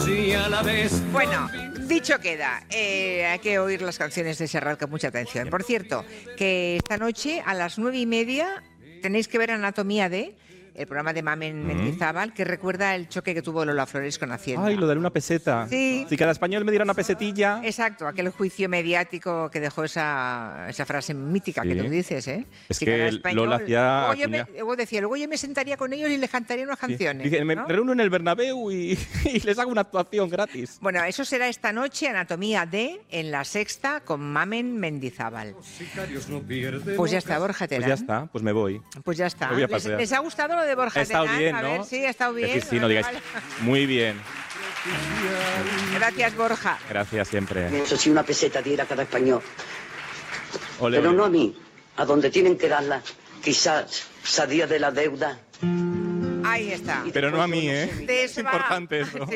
y a la vez. Bueno, dicho queda, hay que oír las canciones de Serrat con mucha atención. Por cierto, que esta noche a las 9:30 tenéis que ver Anatomía de... el programa de Mamen Mendizábal, que recuerda el choque que tuvo Lola Flores con Hacienda. Ay, lo de una peseta. Sí. Si cada español me diera una pesetilla. Exacto, aquel juicio mediático que dejó esa frase mítica que tú dices, ¿eh? Es Si que cada español, Lola hacía... luego yo me sentaría con ellos y les cantaría unas canciones. Dice, me ¿no? reúno en el Bernabéu y les hago una actuación gratis. Bueno, eso será esta noche, Anatomía de, en La Sexta, con Mamen Mendizábal. Pues ya está, Borja Terán. Pues ya está, pues me voy. Pues ya está. Me voy a pasear. ¿Les ha gustado lo de Borja Ha estado Terán? bien, A ¿no? ver, sí, ha estado bien. Sí, no digáis. Vale. Muy bien. Gracias, Borja. Gracias siempre. Eso sí, una peseta diera cada español. Ole, Pero ole. no a mí, a donde tienen que darla. Quizás salía de la deuda. Ahí está. Pero no a mí, ¿eh? De Es eso va. importante eso. Sí.